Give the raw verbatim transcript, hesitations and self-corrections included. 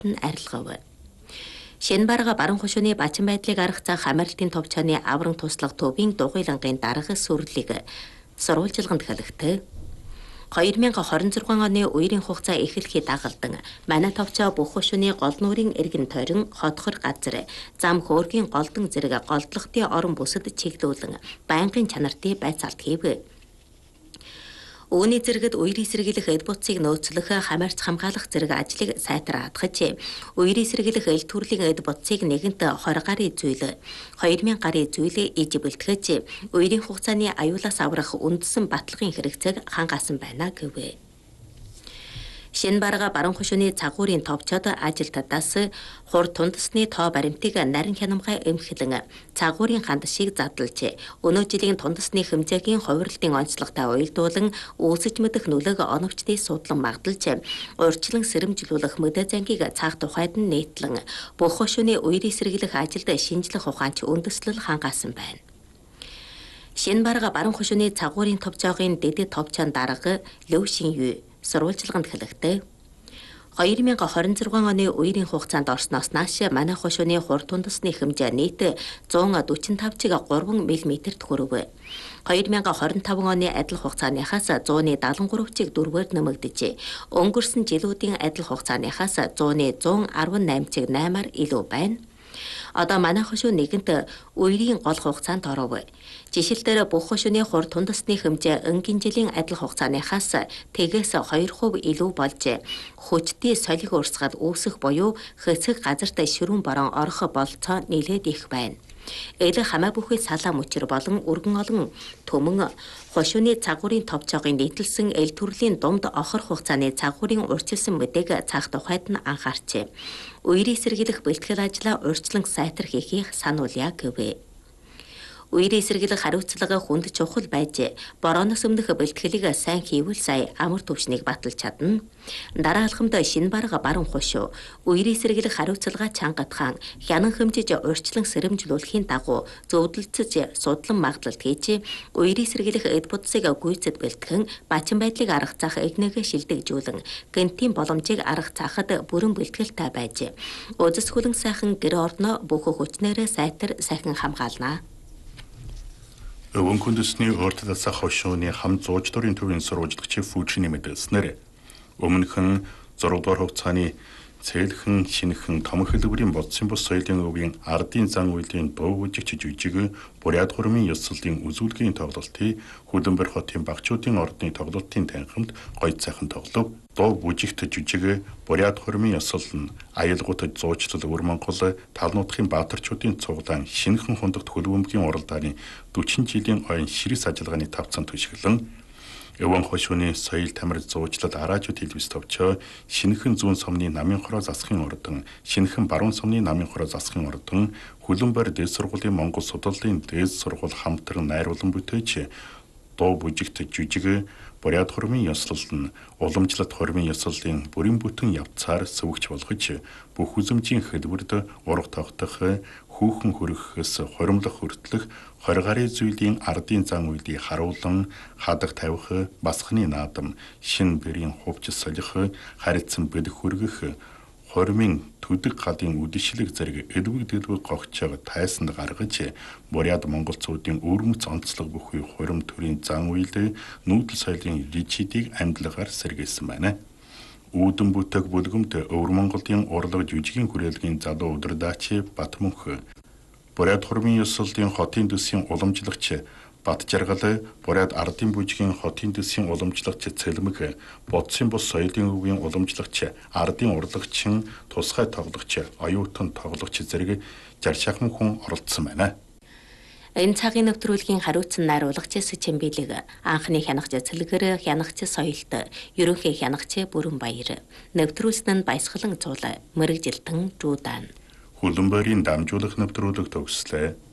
нь арилгав. Шинэ барга баруун хошууны бачин байдлыг аргацаах Америктийн товчооны авран туслах төвийн дугуйлангийн дарга сүрлийг сурвалжилганд хэлэгдэв. хоёр мянга хорин зургаан оны үерийн хугацаа эхлэхийг дагалдан манай товчоо бүх хошууны гол нүрийн эргэн тойрон хотхор газар зам хөөргийн голдон зэрэг голдлогтын орон бүсэд чиглүүлэн байнгын чанартай байцаалт хийв. Үүний зэрэгт үерийн сэргийлэх эд буцыг нөөцлөх хамаарч хамгаалах зэрэг ажлыг сайтар хадгаж, үерийн сэргийлэх эл төрлийн эд буцыг нэгэнт двадцать гаруй зүйл, two thousand гаруй зүйл иж бэлтгэж, үерийн хугацааны аюулаас аврах үндсэн баталгын хэрэгцээг хангасан байна гэв. Шинэ барга баруун хошууны цагуурийн товчоод ажилтдаас хур тундасны тоо баримтыг нарийн хянамгай эмхлэн цагуурийн хандшийг задлж өнөө жилийн тундасны хэмжээгийн хувирлтын онцлогтой уялдуулан үүсэж мэдэх нөлөөг оновчдын судлан магадалж урьдчилан сэрэмжлүүлэх мэдээ зангийг цаах тухайд нь нийтлэн бүх хошууны үерийн сэргийлэх ажилд шинжлэх ухаанч үндэслэл хангасан байна. Шинэ барга баруун хошууны цагуурийн товчоогийн дэдэд товчоон дарга Лөвшин Ю сурвалжилганд хэлэгдэв. two thousand twenty-six оны үерийн хугацаанд орсноос нааш манай хошууны хур тундасны хэмжээ нийт one forty-five чиг three мм-т хүрв. two thousand twenty-five оны адил хугацааныхаас one seventy-three чиг дөрвөөр нэмэгдэж, өнгөрсөн жилүүдийн адил хугацааныхаас one one eighteen чиг eight-аар илүү байна. Одоо манай хошуу нэгэнт үерийн гол хугацаанд оров. Жишээлбэл бүх хошууны хур тундасны хэмжээ өнгийн жилийн адил хугацааныхаас тэгээс two percent илүү болж, хүчтэй солиг урсгал үүсэх буюу хэсэг газарт ширүүн борон орох болцоо нэлээд их байна. Эл хамаа бүхий салаа мөчр болон өргөн олон төмөн хошууны цагуурийн товчоогийн нийтлсэн эл төрлийн дунд охор хугацааны цагуурийн урьдчилсан мэдээг цаах тухайд нь анхаарчээ. Үерийн сэргийлэх бэлтгэл ажлаа урьдчилан сайтар хийхийг сануулъя гэв. Үерийн сэргийлэх хариуцлага хүнд чухал байж, борооноос өмнөх бэлтгэлийг сайн хийвэл сая амар төвшнийг баталж чадна. Дараа алхамд шинэ барга баруун хошуу үерийн сэргийлэх хариуцлага чангатхан хянан хэмжиж урьдчилан сэрэмжлүүлэхийн дагуу зөвдөлцөж судлан магадлалт хийж, үерийн сэргийлэх эд будсыг гүйцэд бэлтгэн бачин байдлыг аргацаах эгнэгээ шилдэгжүүлэн гэнтийн боломжийг аргацаахад бүрэн бэлтгэлтэй байж, үзэсгэлэн сайхан гэр орноо бүх хүчнээрээ сайтар сайхан хамгаална. Өвөн хүндэсний өөртөлдсах хошууны хам зууч дурын төвийн сурвалжлагчийн фүүчний мэдээлснээр өмнөхөн зураг дугаар хугацааны цээлхэн шинэхэн том хэлбэрийн бодсон бус соёлын өвгийн ардын зан үйлийн дуу үжигч жүжиг Буряд хурмын ёслолын үзүүлгийн тоглолтыг Хүлэмбэр хотын багчуудын ордны тоглолтын танхимд гоё сайхан тоглов. Дуу үжигт жүжиг Буряд хурмын ёслол нь аялгуутад зуучлал өвөр Монгол талнуудын баатарчуудын цуглаан шинэхэн хундагт хөлбөмбөгийн уралдааны forty жилийн ойн ширээс ажиллагааны тавцан төшөглөн Өвөн хошууны соёл тамир зуучлал араажууд хэлбэс товчоо шинэхэн зүүн сумны намын хороо засахын ордон, шинэхэн баруун сумны намын хороо засахын ордон, Хүлэмбэр дээд сургуулийн Монгол судлалын дээд сургууль хамтран найруулан бүтээч дуу бүжигт жүжиг Буряд хурмын ёслол нь уламжлалт хурмын ёслолын бүрэн бүтэн явцаар сөвөгч болгож бүх үзэмжийн хэлбэрд ураг тогтох хүүхэн хөрөхөөс хоримлох хүртлэх twenty гаруй зүйлийн ардын зан үйлийг харуулан хадах тавих басхны наадам шин бэрийн хувьч солих харилцан бэлэх хүргэх хормын төдөг галын үдэшлэг зэрэг эдвэг дэлбэг гогчоог тайсанд гаргаж Буряд монголчуудын өвөрмөц онцлог бүхий хорим төрийн зан үйл нүүдэл соёлын ричидийг амьдлагаар сэргээсэн байна. Үүдэн бүтээх бүлгэмт өвөр Монголын урлаг жүжигийн хүрээлгийн залуу удирдаач Батмөнх Буряд хурмын ёслолын хотын дэсийн уламжлагч Бат жаргал Буряд ардын бүжгийн хотын дэсийн уламжлагч Цэлмэг бодсын бус соёлын өвгийн уламжлагч ардын урлагчин тусгай тоглогч оюутан тоглогч зэрэг sixty хүн оролцсон байна. Энэ цагийн нэвтрүүлгийн хариуцсан найруулагч Сэчэмбилэг, анхны хянагч Цэлгэр, хянагч Соёлт, ерөнхий хянагч Бүрэнбаяр, нэвтрүүлсэн нь Баясгалан Цуул, Мэргэжилтэн Жуудан. Хүлэмбэрийн дамжуулах нэвтрүүлэг төгслөө.